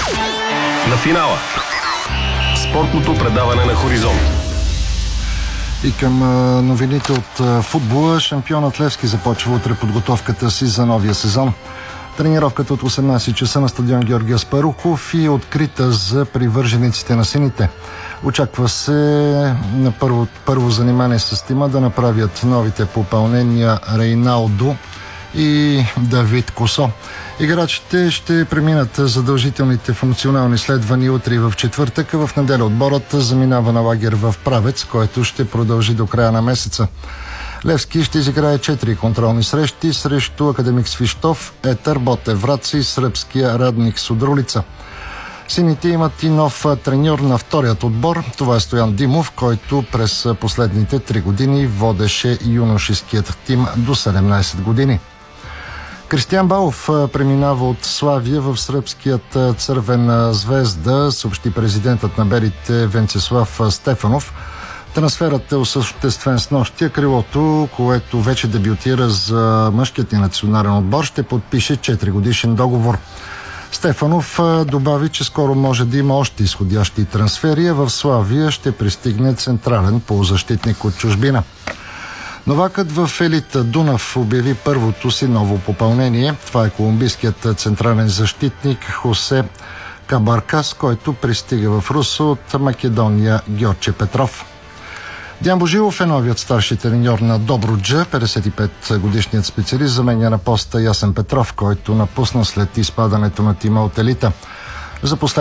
На финала. Спортното предаване на Хоризонт. И към новините от футбола. Шампионът Левски започва утре подготовката си за новия сезон. Тренировката от 18 часа на стадион Георги Аспарухов и открита за привържениците на сините. Очаква се на първо занимание с тима да направят новите попълнения Рейналдо и Давид Косо. Играчите ще преминат задължителните функционални изследвания утре и в четвъртък. В неделя отборът заминава на лагер в Правец, който ще продължи до края на месеца. Левски ще изиграе 4 контролни срещи срещу Академик Свищов, Етър, Ботев Враца и сръбския Радник Судролица. Сините имат и нов треньор на вторият отбор. Това е Стоян Димов, който през последните 3 години водеше юношеският тим до 17 години. Кристиян Балов преминава от Славия в сръбският Цървена звезда, съобщи президентът на белите Венцеслав Стефанов. Трансферът е осъществен снощи. Крилото, което вече дебютира за мъжкият и национален отбор, ще подпише 4-годишен договор. Стефанов добави, че скоро може да има още изходящи трансфери, а в Славия ще пристигне централен полузащитник от чужбина. Новакът в елит Дунав обяви първото си ново попълнение. Това е колумбийският централен защитник Хосе Кабаркас, който пристига в Руссо от Македония Георче Петров. Диан Божилов е новият старши треньор на Добруджа. 55-годишният специалист заменя на поста Ясен Петров, който напусна след изпадането на тима от елита. За